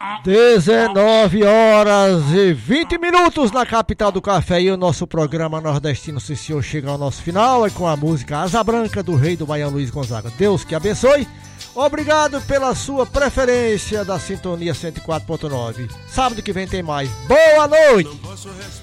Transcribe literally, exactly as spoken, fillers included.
dezenove horas e vinte minutos na capital do café, e o nosso programa nordestino, sim senhor, chega ao nosso final é com a música Asa Branca do Rei do Baião Luiz Gonzaga. Deus que abençoe. Obrigado pela sua preferência da sintonia cento e quatro ponto nove. Sábado que vem tem mais. Boa noite.